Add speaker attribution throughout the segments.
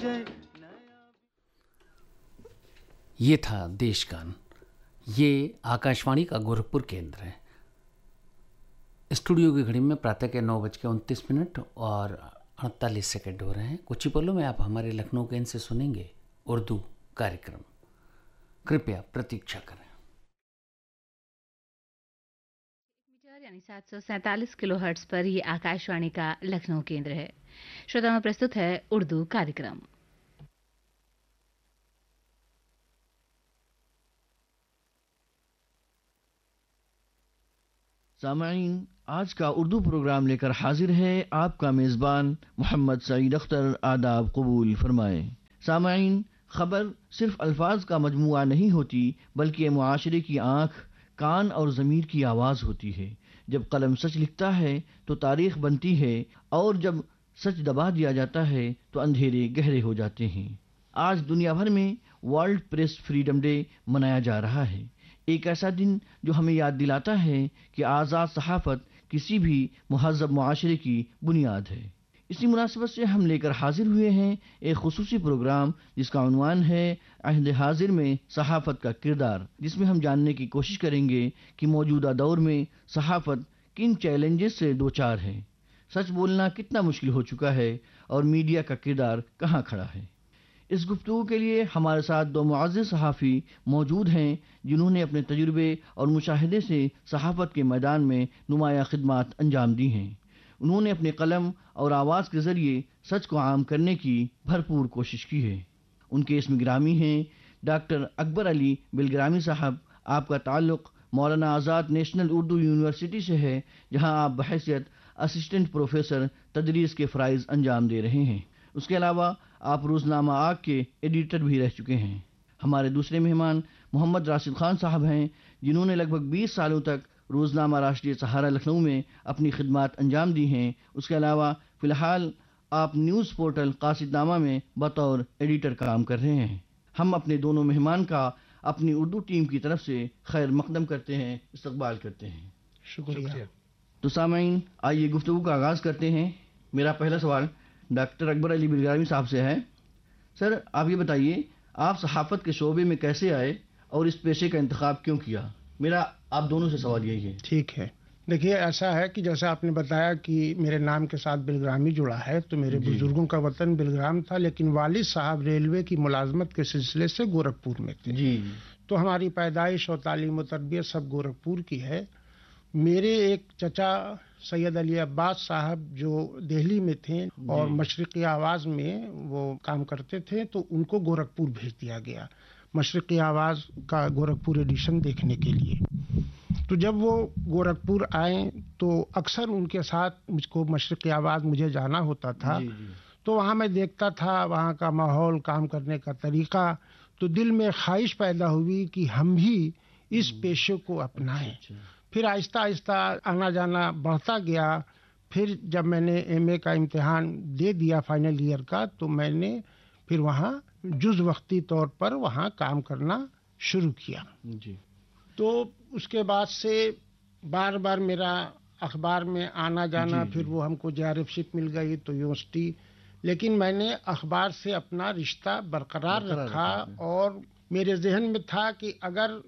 Speaker 1: ये था देशगान। ये आकाशवाणी का गोरखपुर केंद्र है। स्टूडियो की घड़ी में प्रातः के 9:29 और 48 सेकंड हो रहे हैं। कुछ ही पलों में आप हमारे लखनऊ केंद्र से सुनेंगे उर्दू कार्यक्रम। कृपया प्रतीक्षा करें।
Speaker 2: यानी 747 किलोहर्ट्ज पर ये आकाशवाणी का लखनऊ केंद्र है। श्रोताओं में प्रस्तुत है उर्दू कार्यक्रम।
Speaker 3: सामाईन, आज का उर्दू प्रोग्राम लेकर हाजिर है आपका मेज़बान मोहम्मद सईद अख्तर। आदाब कबूल फरमाएं। सामाईन, खबर सिर्फ अल्फाज का मजमुआ नहीं होती, बल्कि मुआशरे की आँख, कान और ज़मीर की आवाज़ होती है। जब कलम सच लिखता है तो तारीख बनती है, और जब सच दबा दिया जाता है तो अंधेरे गहरे हो जाते हैं। आज दुनिया भर में वर्ल्ड प्रेस फ्रीडम डे मनाया जा रहा है। एक ऐसा दिन जो हमें याद दिलाता है कि आज़ाद सहाफ़त किसी भी मुहज़्ज़ब मुआशरे की बुनियाद है। इसी मुनासिबत से हम लेकर हाजिर हुए हैं एक खुसूसी प्रोग्राम जिसका उन्वान है अहद हाजिर में सहाफ़त का किरदार, जिसमें हम जानने की कोशिश करेंगे कि मौजूदा दौर में सहाफ़त किन चैलेंजेस से दो चार है, सच बोलना कितना मुश्किल हो चुका है और मीडिया का किरदार कहाँ खड़ा है। इस गुफ्तगू के लिए हमारे साथ दो मुअज़्ज़िज़ सहाफ़ी मौजूद हैं जिन्होंने अपने तजुर्बे और मुशाहिदे से सहाफ़त के मैदान में नुमाया खिदमात अंजाम दी हैं। उन्होंने अपने कलम और आवाज़ के ज़रिए सच को आम करने की भरपूर कोशिश की है। उनके इसमें गिरामी हैं डॉक्टर अकबर अली बिलग्रामी साहब। आपका ताल्लुक़ मौलाना आज़ाद नेशनल उर्दू यूनिवर्सिटी से है, जहां आप बहैसियत असिस्टेंट प्रोफेसर तदरीस के फ़राइज़ अंजाम दे रहे हैं। उसके अलावा आप रोज़नामा आग के एडिटर भी रह चुके हैं। हमारे दूसरे मेहमान मोहम्मद राशिद खान साहब हैं, जिन्होंने लगभग 20 सालों तक रोज़नामा राष्ट्रीय सहारा लखनऊ में अपनी खिदमात अंजाम दी हैं। उसके अलावा फ़िलहाल आप न्यूज़ पोर्टल कासिदनामा में बतौर एडिटर काम कर रहे हैं। हम अपने दोनों मेहमान का अपनी उर्दू टीम की तरफ से खैर मकदम करते हैं, इस्तकबाल करते हैं।
Speaker 4: शुक्रिया।
Speaker 3: तो सामाईन, आइए गुफ्तगू का आगाज़ करते हैं। मेरा पहला सवाल डॉक्टर अकबर अली बिलग्रामी साहब से है। सर, आप ये बताइए, आप सहाफ़त के शोबे में कैसे आए और इस पेशे का इंतखाब क्यों किया? मेरा आप दोनों से सवाल यही है।
Speaker 4: ठीक है, देखिए ऐसा है कि जैसे आपने बताया कि मेरे नाम के साथ बिलग्रामी जुड़ा है, तो मेरे बुजुर्गों का वतन बिलग्राम था, लेकिन वालिद साहब रेलवे की मुलाजमत के सिलसिले से गोरखपुर में थे जी। तो हमारी पैदाइश और तालीम और तरबियत सब गोरखपुर की है। मेरे एक चचा सैयद अली अब्बास साहब जो दिल्ली में थे और मशरिकी आवाज़ में वो काम करते थे, तो उनको गोरखपुर भेज दिया गया मशरिकी आवाज़ का गोरखपुर एडिशन देखने के लिए। तो जब वो गोरखपुर आए तो अक्सर उनके साथ मुझको मशरिकी आवाज़ मुझे जाना होता था। तो वहाँ मैं देखता था वहाँ का माहौल, काम करने का तरीक़ा, तो दिल में ख्वाहिश पैदा हुई कि हम भी इस पेशे को अपनाएं। फिर आहिस्ता आहिस्ता आना जाना बढ़ता गया। फिर जब मैंने एमए का इम्तिहान दे दिया फाइनल ईयर का, तो मैंने फिर वहाँ जुज़ वक्ती तौर पर वहाँ काम करना शुरू किया जी। तो उसके बाद से बार बार मेरा अखबार में आना जाना, फिर वो हमको जेआरएफशिप मिल गई तो यूनिवर्सिटी, लेकिन मैंने अखबार से अपना रिश्ता बरकरार रखा। और मेरे जहन में था कि अगर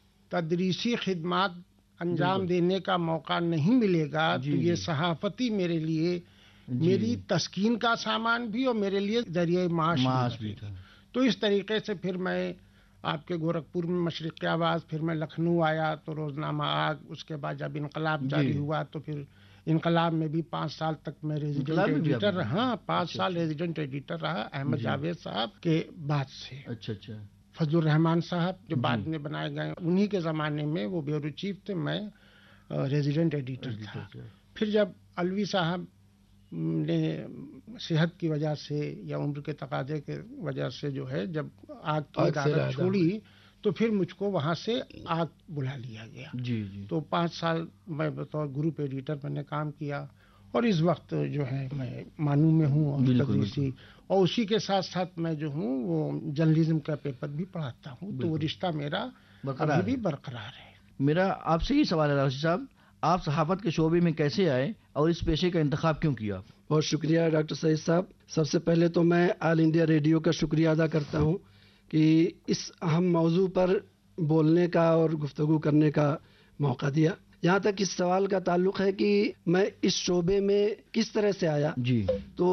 Speaker 4: तदरीसी खिदमात अंजाम देने का मौका नहीं मिलेगा तो ये सहाफ़ती मेरे लिए मेरी तस्कीन का सामान भी और मेरे लिए ज़रिए माश भी था। तो इस तरीके से फिर मैं आपके गोरखपुर में मशरिक़ आवाज़, फिर मैं लखनऊ आया तो रोज़नामा आग, उसके बाद जब इनकलाब जारी हुआ तो फिर इनकलाब में भी 5 साल तक मैं रेजिडेंट एडिटर रहा। 5 साल रेजिडेंट एडिटर रहा अहमद जावेद साहब के बाद से। अच्छा। फजलुर रहमान साहब जो बाद में बनाए गए, उन्हीं के ज़माने में वो ब्यूरो चीफ थे, मैं रेजिडेंट एडिटर था। फिर जब अलवी साहब ने सेहत की वजह से या उम्र के तकाजे के वजह से जो है जब आग की इदारत छोड़ी, तो फिर मुझको वहाँ से आग बुला लिया गया जी। तो 5 साल मैं बतौर ग्रुप एडिटर मैंने काम किया और इस वक्त जो है मैं मानू में हूँ और तदरीसी, और उसी के साथ साथ मैं जो हूँ वो जर्नलिज्म का पेपर भी पढ़ाता हूँ। तो वो रिश्ता मेरा अभी भी बरकरार है।
Speaker 3: मेरा आपसे ही सवाल है राशिद साहब, आप सहाफ़त के शोबे में कैसे आए اور اس پیشے کا انتخاب کیوں کیا؟
Speaker 5: بہت شکریہ ڈاکٹر سعید صاحب. سب سے پہلے تو میں آل انڈیا ریڈیو کا شکریہ ادا کرتا ہوں کہ اس اہم موضوع پر بولنے کا اور گفتگو کرنے کا موقع دیا. جہاں تک اس سوال کا تعلق ہے کہ میں اس شعبے میں کس طرح سے آیا،
Speaker 3: جی،
Speaker 5: تو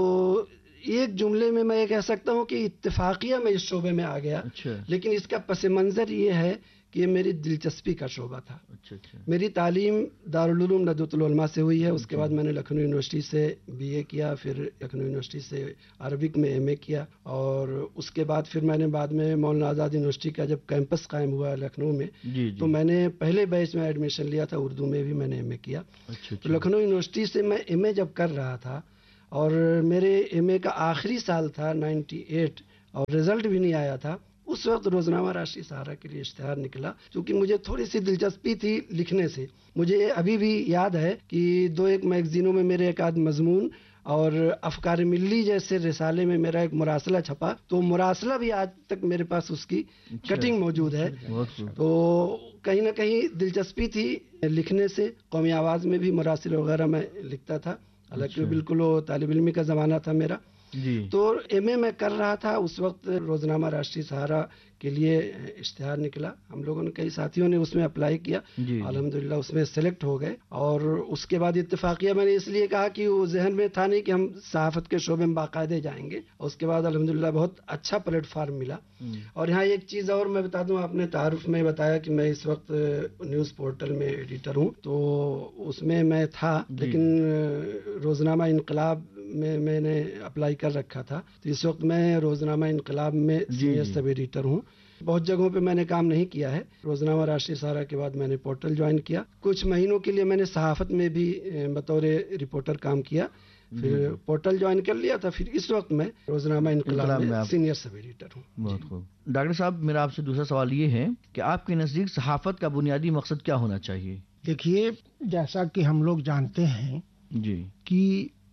Speaker 5: ایک جملے میں یہ کہہ سکتا ہوں کہ اتفاقیہ میں اس شعبے میں آ گیا.
Speaker 3: اچھا،
Speaker 5: لیکن اس کا پس منظر یہ ہے کہ یہ میری دلچسپی کا شعبہ تھا.
Speaker 3: اچھا اچھا،
Speaker 5: میری تعلیم دارالعلوم ندوۃ العلماء سے ہوئی ہے. اس کے بعد میں نے لکھنؤ یونیورسٹی سے BA کیا، پھر لکھنؤ یونیورسٹی سے عربک میں MA کیا، اور اس کے بعد پھر میں نے بعد میں مولانا آزاد یونیورسٹی کا جب کیمپس قائم ہوا لکھنؤ میں،
Speaker 3: جی
Speaker 5: تو میں نے پہلے بیچ میں ایڈمیشن لیا تھا. اردو میں بھی میں نے MA کیا.
Speaker 3: اچھا
Speaker 5: تو لکھنؤ یونیورسٹی سے میں MA جب کر رہا تھا اور میرے MA کا آخری سال تھا 98 اور رزلٹ بھی نہیں آیا تھا، اس وقت روزنامہ راشٹریہ سہارا کے لیے اشتہار نکلا. کیونکہ مجھے تھوڑی سی دلچسپی تھی لکھنے سے. مجھے ابھی بھی یاد ہے کہ 2-1 میگزینوں میں میرے ایک آدھ مضمون اور افکار ملی جیسے رسالے میں میرا ایک مراسلہ چھپا. تو مراسلہ بھی آج تک میرے پاس اس کی کٹنگ موجود ہے. تو کہیں نہ کہیں دلچسپی تھی لکھنے سے. قومی آواز میں بھی مراسل وغیرہ میں لکھتا تھا، حالانکہ بالکل وہ طالب علمی کا زمانہ تھا میرا. تو MA میں کر رہا تھا اس وقت. روزنامہ راشٹریہ سہارا کے لیے اشتہار نکلا. ہم لوگوں نے کئی ساتھیوں نے اس میں اپلائی کیا، الحمدللہ اس میں سلیکٹ ہو گئے. اور اس کے بعد اتفاقیہ میں نے اس لیے کہا کہ وہ ذہن میں تھا نہیں کہ ہم صحافت کے شعبے میں باقاعدے جائیں گے. اس کے بعد الحمدللہ بہت اچھا پلیٹ فارم ملا. اور یہاں ایک چیز اور میں بتا دوں، آپ نے تعارف میں بتایا کہ میں اس وقت نیوز پورٹل میں ایڈیٹر ہوں، تو اس میں تھا. لیکن روزنامہ انقلاب میں نے اپلائی کر رکھا تھا. تو اس وقت میں روزنامہ انقلاب میں سینئر سب ایڈیٹر ہوں. بہت جگہوں پہ میں نے کام نہیں کیا ہے. روزنامہ راشٹریہ سہارا کے بعد میں نے پورٹل جوائن کیا. کچھ مہینوں کے لیے میں نے صحافت میں بھی بطور رپورٹر کام کیا، پھر پورٹل جوائن کر لیا تھا. پھر اس وقت میں روزنامہ انقلاب میں سینئر سب ایڈیٹر ہوں.
Speaker 3: بہت خوب. ڈاکٹر صاحب، میرا آپ سے دوسرا سوال یہ ہے کہ آپ کے نزدیک صحافت کا بنیادی مقصد کیا ہونا چاہیے؟
Speaker 4: دیکھیے، جیسا کہ ہم لوگ جانتے ہیں
Speaker 3: جی
Speaker 4: کہ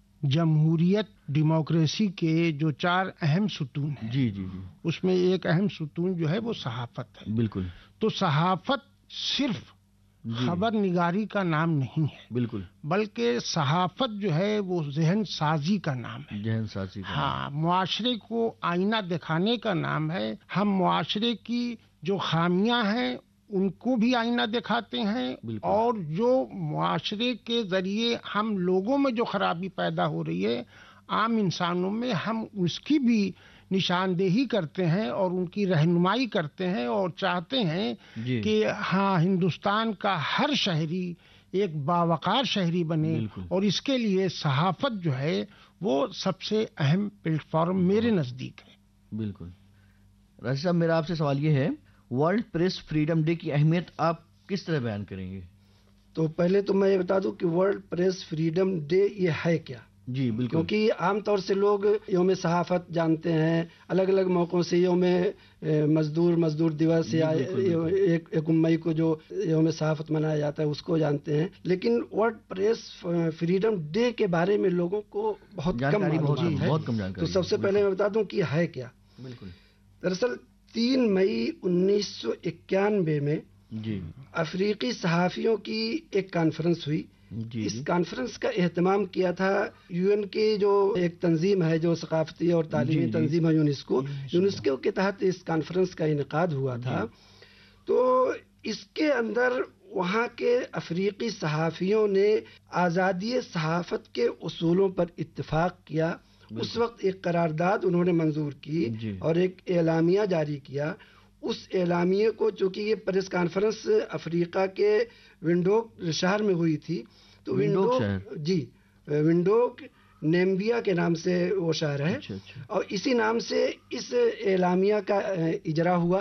Speaker 4: جمہوریت ڈیموکریسی کے جو 4 اہم ستون ہیں،
Speaker 3: جی جی جی،
Speaker 4: اس میں ایک اہم ستون جو ہے وہ صحافت ہے.
Speaker 3: بالکل.
Speaker 4: تو صحافت صرف خبر نگاری کا نام نہیں ہے،
Speaker 3: بالکل،
Speaker 4: بلکہ صحافت جو ہے وہ ذہن سازی کا نام ہے.
Speaker 3: ذہن سازی کا،
Speaker 4: ہاں، معاشرے کو آئینہ دکھانے کا نام ہے. ہم معاشرے کی جو خامیاں ہیں ان کو بھی آئینہ دکھاتے ہیں، اور جو معاشرے کے ذریعے ہم لوگوں میں جو خرابی پیدا ہو رہی ہے عام انسانوں میں، ہم اس کی بھی نشاندہی کرتے ہیں اور ان کی رہنمائی کرتے ہیں، اور چاہتے ہیں کہ ہاں ہندوستان کا ہر شہری ایک باوقار شہری بنے. اور اس کے لیے صحافت جو ہے وہ سب سے اہم پلیٹ فارم میرے نزدیک ہے.
Speaker 3: بالکل. راشد صاحب، میرا آپ سے سوال یہ ہے، ورلڈ پریس فریڈم ڈے کی اہمیت آپ کس طرح بیان کریں گے؟
Speaker 5: تو پہلے تو میں یہ بتا دوں کہ ورلڈ پریس فریڈم ڈے یہ ہے کیا.
Speaker 3: جی بالکل.
Speaker 5: کیونکہ عام طور سے لوگ یوم صحافت جانتے ہیں، الگ الگ موقعوں سے یوم مزدور دیوس یا 1 مئی کو جو یوم صحافت منایا جاتا ہے اس کو جانتے ہیں. لیکن ورلڈ پریس فریڈم ڈے کے بارے میں لوگوں کو بہت کم معلومات ہے.
Speaker 3: بہت کم جانکاری.
Speaker 5: تو سب سے پہلے میں بتا دوں کہ ہے کیا.
Speaker 3: بالکل.
Speaker 5: دراصل 3 مئی 1991 میں افریقی صحافیوں کی ایک کانفرنس ہوئی. اس کانفرنس کا اہتمام کیا تھا UN کی جو ایک تنظیم ہے جو ثقافتی اور تعلیمی تنظیم ہے، یونیسکو کے تحت اس کانفرنس کا انعقاد ہوا تھا. تو اس کے اندر وہاں کے افریقی صحافیوں نے آزادی صحافت کے اصولوں پر اتفاق کیا. اس وقت ایک قرارداد انہوں نے منظور کی اور ایک اعلامیہ جاری کیا. اس اعلامیے کو، چونکہ یہ پریس کانفرنس افریقہ کے ونڈوک شہر میں ہوئی تھی، تو ونڈوک نیمبیا کے نام سے وہ شہر ہے، اور اسی نام سے اس اعلامیہ کا اجرا ہوا.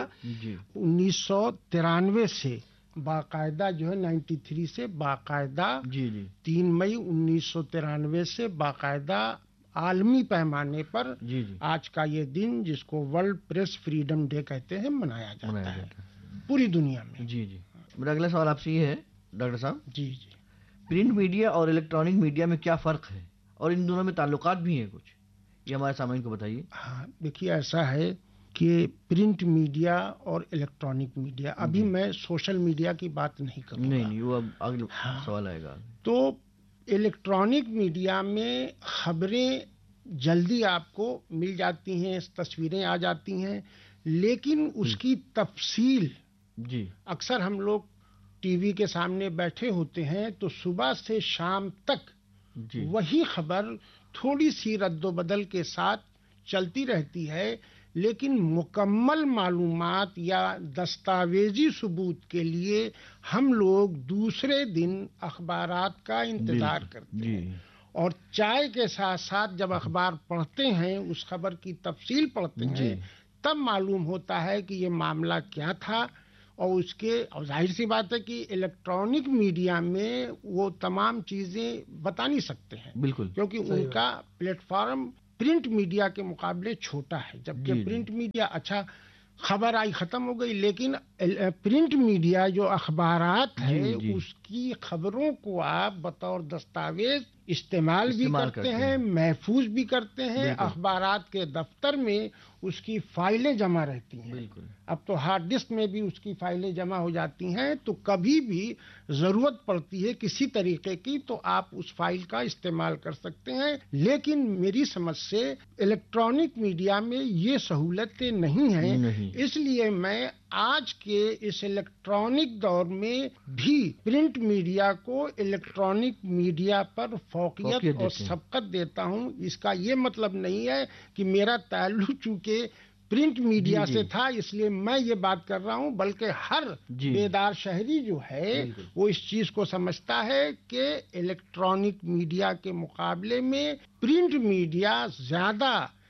Speaker 4: 1993 سے باقاعدہ جو ہے 93 سے باقاعدہ 3 مئی 1993 سے باقاعدہ عالمی پیمانے پر آج کا یہ دن، جس کو ورلڈ پریس فریڈم ڈے کہتے ہیں، منایا جاتا ہے پوری دنیا میں.
Speaker 3: جی. میرا اگلا سوال آپ سے یہ ہے ڈاکٹر صاحب،
Speaker 4: جی
Speaker 3: پرنٹ میڈیا اور الیکٹرانک میڈیا میں کیا فرق ہے، اور ان دونوں میں تعلقات بھی ہیں کچھ، یہ ہمارے سامعین کو بتائیے.
Speaker 4: ہاں، دیکھیے، ایسا ہے کہ پرنٹ میڈیا اور الیکٹرانک میڈیا، ابھی میں سوشل میڈیا کی بات نہیں کروں گا.
Speaker 3: نہیں، وہ اب اگلا سوال آئے گا.
Speaker 4: تو इलेक्ट्रॉनिक मीडिया में खबरें जल्दी आपको मिल जाती हैं, तस्वीरें आ जाती हैं, लेकिन उसकी तफसील
Speaker 3: जी
Speaker 4: अक्सर हम लोग टीवी के सामने बैठे होते हैं तो सुबह से शाम तक वही खबर थोड़ी सी रद्दोबदल के साथ चलती रहती है, लेकिन मुकम्मल मालूमात या दस्तावेजी सबूत के लिए हम लोग दूसरे दिन अखबारात का इंतजार करते हैं। और चाय के साथ साथ जब अखबार पढ़ते हैं, उस खबर की तफसील पढ़ते हैं, तब मालूम होता है कि ये मामला क्या था। और जाहिर सी बात है कि इलेक्ट्रॉनिक मीडिया में वो तमाम चीजें बता नहीं सकते हैं,
Speaker 3: बिल्कुल,
Speaker 4: क्योंकि उनका प्लेटफॉर्म प्रिंट मीडिया के मुकाबले छोटा है। जबकि प्रिंट मीडिया, अच्छा खबर आई खत्म हो गई, लेकिन प्रिंट मीडिया जो अखबारात है उसकी खबरों को आप बतौर दस्तावेज इस्तेमाल भी करते हैं, महफूज भी करते हैं। अखबारात के दफ्तर में उसकी फाइलें जमा रहती हैं। अब तो हार्ड डिस्क में भी उसकी फाइलें जमा हो जाती हैं, तो कभी भी जरूरत पड़ती है किसी तरीके की तो आप उस फाइल का इस्तेमाल कर सकते हैं। लेकिन मेरी समझ से इलेक्ट्रॉनिक मीडिया में ये सहूलतें नहीं हैं, इसलिए मैं आज के इस इलेक्ट्रॉनिक दौर में भी प्रिंट मीडिया को इलेक्ट्रॉनिक मीडिया पर फौकियत और सबकत देता हूं। इसका ये मतलब नहीं है कि मेरा ताल्लुक चूंकि प्रिंट मीडिया से था इसलिए मैं ये बात कर रहा हूं, बल्कि हर बेदार शहरी जो है वो इस चीज को समझता है कि इलेक्ट्रॉनिक मीडिया के मुकाबले में प्रिंट मीडिया ज्यादा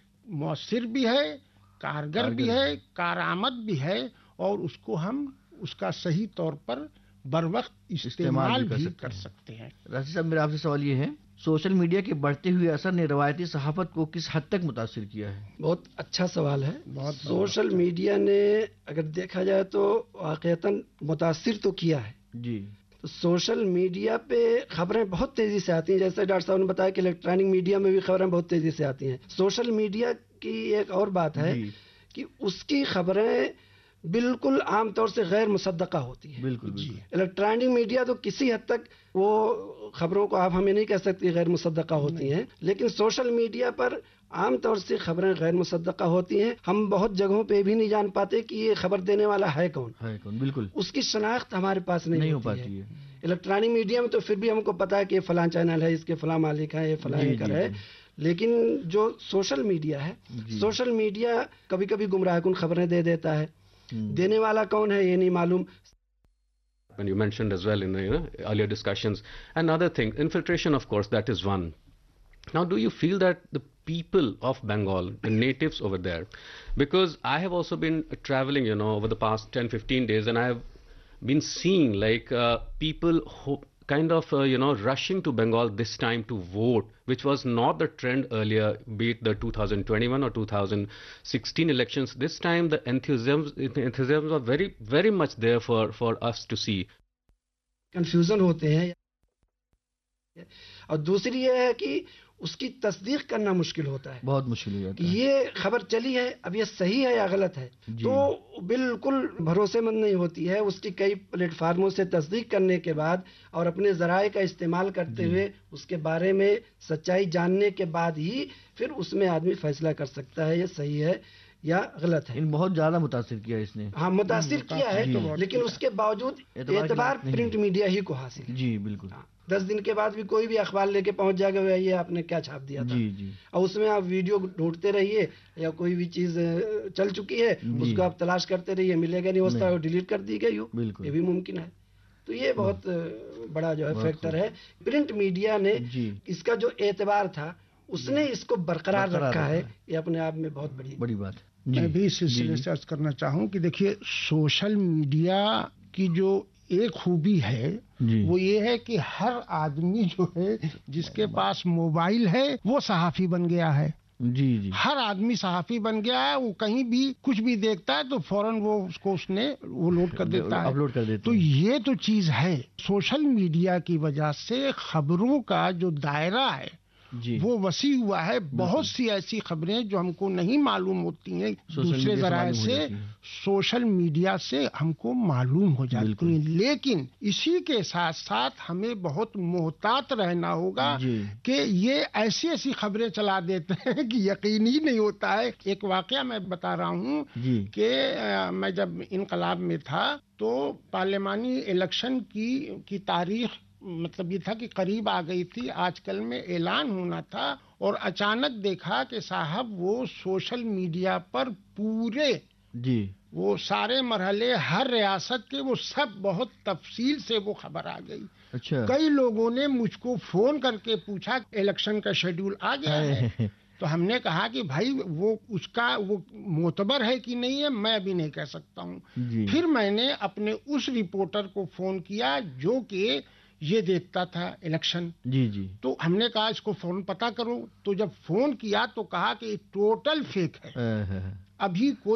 Speaker 4: मौसर भी है, कारगर भी है, कारआमद भी है, और उसको हम उसका सही तौर पर बरवक्त इस्तेमाल भी कर सकते हैं।
Speaker 3: राशिद साहब, मेरा आपसे सवाल ये है, सोशल मीडिया के बढ़ते हुए असर ने रवायती सहाफत को किस हद तक मुतासिर किया है?
Speaker 5: बहुत अच्छा सवाल है। सोशल मीडिया ने अगर देखा जाए तो वाकईतन मुतासिर तो किया है
Speaker 3: जी।
Speaker 5: तो सोशल मीडिया पे खबरें बहुत तेजी से आती हैं, जैसे डॉक्टर साहब ने बताया कि इलेक्ट्रॉनिक मीडिया में भी खबरें बहुत तेजी से आती हैं। सोशल मीडिया की एक और बात है कि उसकी खबरें बिल्कुल आमतौर से गैर मुसद्दका होती है।
Speaker 3: बिल्कुल जी।
Speaker 5: इलेक्ट्रॉनिक मीडिया तो किसी हद तक वो खबरों को आप हमें नहीं कह सकती गैर मुसद्दका होती हैं, लेकिन सोशल मीडिया पर आमतौर से खबरें गैर मुसद्दका होती हैं। हम बहुत जगहों पे भी नहीं जान पाते कि ये खबर देने वाला है कौन।
Speaker 3: बिल्कुल,
Speaker 5: उसकी शनाख्त हमारे पास नहीं हो पाती है। इलेक्ट्रॉनिक मीडिया में तो फिर भी हमको पता है कि ये फलां चैनल है, इसके फलां मालिक है, ये फलां एंकर है। लेकिन जो सोशल मीडिया है, सोशल मीडिया कभी कभी गुमराहकुन खबरें दे देता है, देने वाला कौन है ये नहीं मालूम।
Speaker 6: When you mentioned as well in the earlier discussions, another thing, infiltration, of course, that is one. Now, do you feel that the people of Bengal, the natives over there, because I have also been traveling, over the past 10-15 days, and I have been seeing like people who kind of rushing to Bengal this time to vote, which was not the trend earlier, be it the 2021 or 2016 elections. This time the enthusiasm was very very much there for us to see.
Speaker 5: Confusion होते हैं, और दूसरी ये है कि उसकी तस्दीक करना मुश्किल होता है,
Speaker 3: बहुत मुश्किल हो जाता है।
Speaker 5: ये खबर चली है, अब ये सही है या गलत है, तो बिल्कुल भरोसेमंद नहीं होती है। उसकी कई प्लेटफार्मों से तस्दीक करने के बाद और अपने ज़राए का इस्तेमाल करते हुए उसके बारे में सच्चाई जानने के बाद ही फिर उसमें आदमी फैसला कर सकता है ये सही है या गलत है।
Speaker 3: बहुत ज्यादा मुतासिर किया इसने।
Speaker 5: हाँ, मुतासिर किया है, लेकिन उसके बावजूद एतबार प्रिंट मीडिया ही को हासिल है।
Speaker 3: जी बिल्कुल।
Speaker 5: 10 दिन के बाद भी कोई भी अखबार लेके पहुंच जाएगा, ये आपने क्या छाप दिया था।
Speaker 3: जी।
Speaker 5: और उसमें आप वीडियो ढूंढते रहिए या कोई भी चीज चल चुकी है उसको आप तलाश करते रहिए, मिलेगा नहीं, होता है डिलीट कर दी गई हो, ये भी मुमकिन है। तो ये बहुत बड़ा जो है फैक्टर है। प्रिंट मीडिया ने इसका जो एतबार था उसने इसको बरकरार रखा है, ये अपने आप में बहुत बड़ी
Speaker 3: बात।
Speaker 4: मैं भी इस सिलसिले से अर्ज करना चाहूँ कि देखिए, सोशल मीडिया की जो एक खूबी है वो ये है कि हर आदमी जो है जिसके पास मोबाइल है वो सहाफी बन गया है।
Speaker 3: जी।
Speaker 4: हर आदमी सहाफी बन गया है। वो कहीं भी कुछ भी देखता है तो फौरन वो लोड कर देता है,
Speaker 3: अपलोड कर देता है।
Speaker 4: तो ये तो चीज है। सोशल मीडिया की वजह से खबरों का जो दायरा है وہ وسیع ہوا ہے. بہت سی ایسی خبریں جو ہم کو نہیں معلوم ہوتی ہیں دوسرے ذرائع سے, سوشل میڈیا سے ہم کو معلوم ہو جاتی ہیں. لیکن اسی کے ساتھ ساتھ ہمیں بہت محتاط رہنا ہوگا کہ یہ ایسی ایسی خبریں چلا دیتے ہیں کہ یقین ہی نہیں ہوتا ہے. ایک واقعہ میں بتا رہا ہوں کہ میں جب انقلاب میں تھا تو پارلیمانی الیکشن کی تاریخ مطلب یہ تھا کہ قریب آ گئی تھی, آج کل میں اعلان ہونا تھا, اور اچانک دیکھا کہ صاحب وہ سوشل میڈیا پر پورے وہ سارے مرحلے ہر ریاست کے وہ سب بہت تفصیل سے وہ خبر آ گئی. کئی لوگوں نے مجھ کو فون کر کے پوچھا الیکشن کا شیڈول آ گیا ہے. تو ہم نے کہا کہ بھائی وہ اس کا وہ معتبر ہے کہ نہیں ہے میں بھی نہیں کہہ سکتا ہوں. پھر میں نے اپنے اس رپورٹر کو فون کیا جو کہ یہ دیکھتا تھا الیکشن. تو ہم نے کہا اس کو فون پتہ کرو. تو جب فون کیا تو کہا کہ ٹوٹل فیک ہے, ابھی کوئی